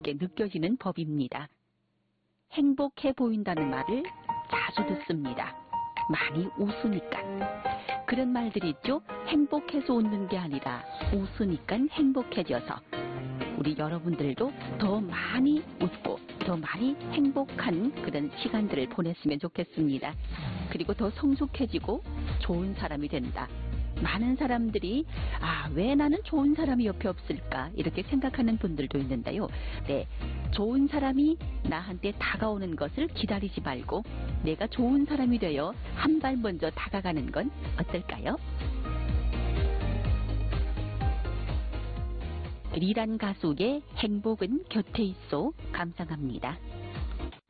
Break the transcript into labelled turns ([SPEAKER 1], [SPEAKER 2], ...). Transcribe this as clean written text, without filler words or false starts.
[SPEAKER 1] 느껴지는 법입니다. 행복해 보인다는 말을 자주 듣습니다. 많이 웃으니까. 그런 말들이 있죠. 행복해서 웃는 게 아니라 웃으니까 행복해져서 우리 여러분들도 더 많이 웃고 더 많이 행복한 그런 시간들을 보냈으면 좋겠습니다. 그리고 더 성숙해지고 좋은 사람이 된다. 많은 사람들이 왜 나는 좋은 사람이 옆에 없을까 이렇게 생각하는 분들도 있는데요. 네, 좋은 사람이 나한테 다가오는 것을 기다리지 말고 내가 좋은 사람이 되어 한 발 먼저 다가가는 건 어떨까요? 리란 가수의 행복은 곁에 있어 감상합니다.